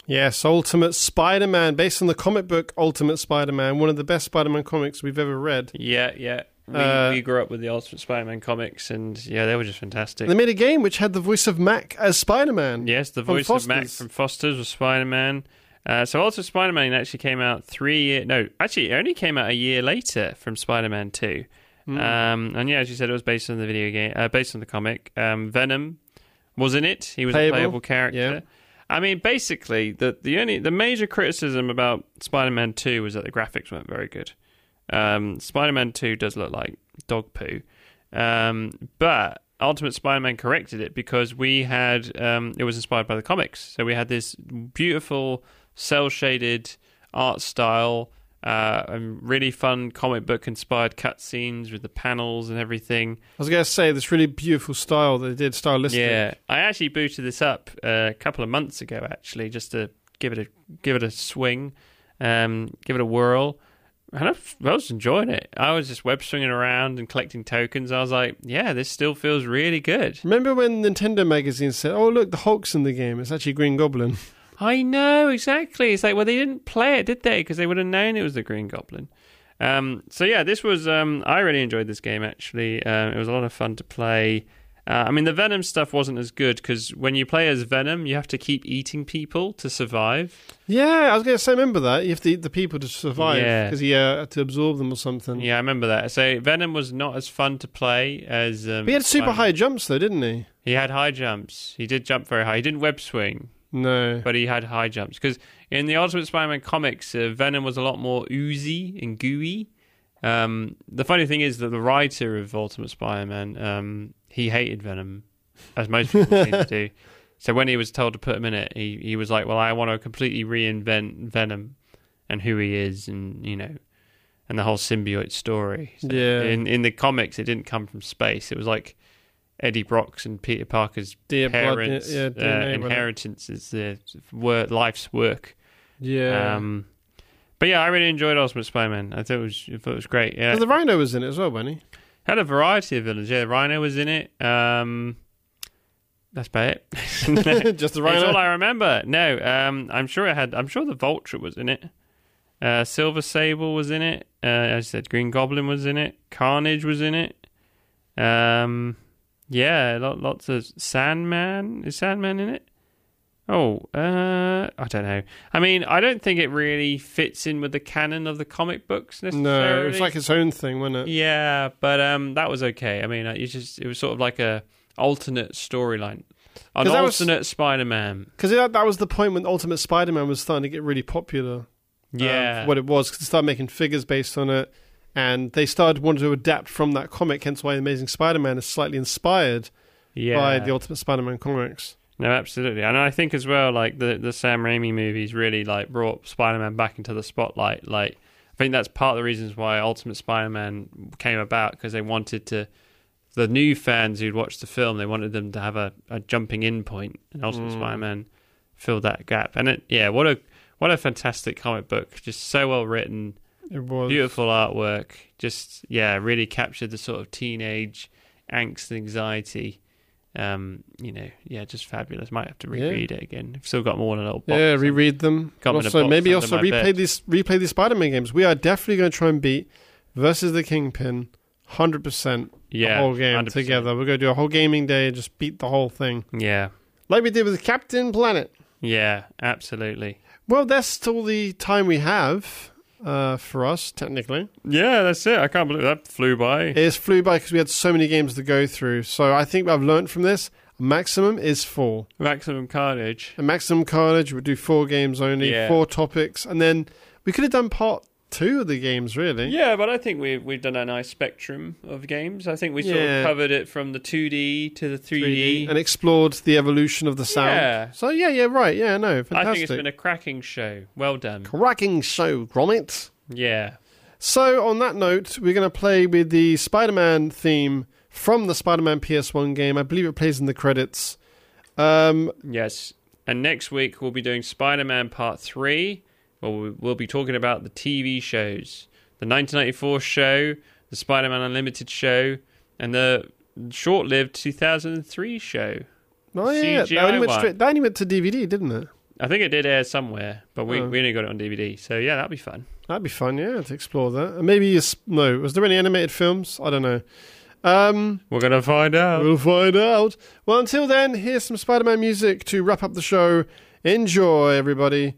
Yes, Ultimate Spider-Man, based on the comic book Ultimate Spider-Man, one of the best Spider-Man comics we've ever read. Yeah. We grew up with the Ultimate Spider-Man comics, and yeah, they were just fantastic. They made a game which had the voice of Mac as Spider-Man. Yes, the voice of Mac from Foster's was Spider-Man. So Ultimate Spider-Man actually came out it only came out a year later from Spider-Man 2. And yeah, as you said, it was based on the video game, based on the comic. Venom was in it. He was a playable character. Yeah. I mean, basically, the major criticism about Spider-Man 2 was that the graphics weren't very good. Spider-Man 2 does look like dog poo. But Ultimate Spider-Man corrected it because we had it was inspired by the comics. So we had this beautiful cel-shaded art style, and really fun comic book inspired cutscenes with the panels and everything. I was going to say, this really beautiful style that they did, stylistic. Yeah, I actually booted this up a couple of months ago, actually, just to give it a swing, give it a whirl. And I was enjoying it. I was just web swinging around and collecting tokens. I was like, yeah, this still feels really good. Remember when Nintendo Magazine said, oh, look, the Hulk's in the game. It's actually Green Goblin. I know, exactly. It's like, well, they didn't play it, did they? Because they would have known it was the Green Goblin. So yeah, this was, I really enjoyed this game, actually. It was a lot of fun to play. I mean, the Venom stuff wasn't as good because when you play as Venom, you have to keep eating people to survive. Yeah, I was going to say, remember that? You have to eat the people to survive because he had to absorb them or something. Yeah, I remember that. So Venom was not as fun to play as... but he had super high jumps, though, didn't he? He had high jumps. He did jump very high. He didn't web swing. No. But he had high jumps. Because in the Ultimate Spider-Man comics, Venom was a lot more oozy and gooey. The funny thing is that the writer of Ultimate Spider-Man... he hated Venom, as most people seem to do. So when he was told to put him in it, he was like, well, I want to completely reinvent Venom and who he is and, you know, and the whole symbiote story. So yeah. In the comics, it didn't come from space. It was like Eddie Brock's and Peter Parker's parents' inheritance is their life's work. Yeah. But yeah, I really enjoyed Ultimate Spider-Man. I thought it was great. Yeah. The Rhino was in it as well, wasn't he? Had a variety of villains. Yeah, the Rhino was in it. That's about it. Just the Rhino. That's all I remember. No, I'm sure the Vulture was in it. Silver Sable was in it. As I said, Green Goblin was in it. Carnage was in it. Yeah, lots of Sandman. Is Sandman in it? Oh, I don't know. I mean, I don't think it really fits in with the canon of the comic books necessarily. No, it was like its own thing, wasn't it? Yeah, but that was okay. I mean, it was sort of like a alternate storyline, an alternate Spider-Man. Because that was the point when Ultimate Spider-Man was starting to get really popular. Yeah, what it was, because they started making figures based on it, and they started wanting to adapt from that comic. Hence why Amazing Spider-Man is slightly inspired by the Ultimate Spider-Man comics. No, absolutely. And I think as well, like the Sam Raimi movies really like brought Spider-Man back into the spotlight. Like, I think that's part of the reasons why Ultimate Spider-Man came about, because they wanted the new fans who'd watched the film, they wanted them to have a jumping in point, and Ultimate Spider-Man filled that gap. And what a fantastic comic book. Just so well written. It was. Beautiful artwork. Just, really captured the sort of teenage angst and anxiety. Just fabulous. Might have to reread it again. I've still got more in a little box. Yeah, reread them. Also, maybe also replay these Spider-Man games. We are definitely going to try and beat Versus the Kingpin 100%. The whole game 100%. Together. We're going to do a whole gaming day and just beat the whole thing. Yeah. Like we did with Captain Planet. Yeah, absolutely. Well, that's still the time we have for us, technically. Yeah, that's it. I can't believe that flew by. It flew by because we had so many games to go through. So I think I've learned from this, maximum is 4. Maximum Carnage. And Maximum Carnage, we'll do 4 games only, 4 topics. And then we could have done part 2 of the games, really. Yeah, but I think we've done a nice spectrum of games. I think we sort of covered it from the 2D to the 3D. And explored the evolution of the sound. Yeah. So, right. Yeah, no, fantastic. I think it's been a cracking show. Well done. Cracking show, Gromit. Yeah. So, on that note, we're going to play with the Spider-Man theme from the Spider-Man PS1 game. I believe it plays in the credits. Yes. And next week, we'll be doing Spider-Man Part 3. Well, we'll be talking about the TV shows. The 1994 show, the Spider-Man Unlimited show, and the short-lived 2003 show. Oh, yeah. That only went to DVD, didn't it? I think it did air somewhere, but we only got it on DVD. So yeah, that'd be fun. That'd be fun, yeah, to explore that. And maybe was there any animated films? I don't know. We're gonna find out. We'll find out. Well, until then, here's some Spider-Man music to wrap up the show. Enjoy, everybody.